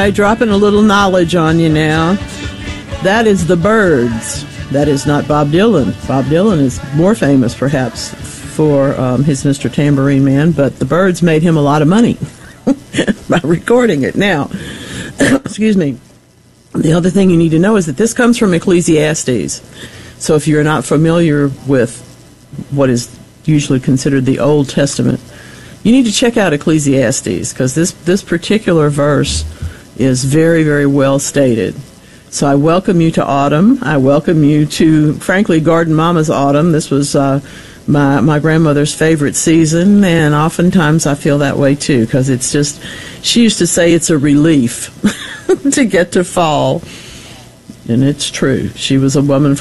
right, dropping a little knowledge on you now. That is the Byrds. That is not Bob Dylan. Bob Dylan is more famous, perhaps, for his Mr. Tambourine Man, but the Byrds made him a lot of money by recording it. Now, excuse me, the other thing you need to know is that this comes from Ecclesiastes. So if you're not familiar with what is usually considered the Old Testament, you need to check out Ecclesiastes, because this particular verse is very, very well stated. So I welcome you to autumn. I welcome you to, frankly, Garden Mama's autumn. This was my grandmother's favorite season, and oftentimes I feel that way too, because it's just, she used to say it's a relief to get to fall. And it's true. She was a woman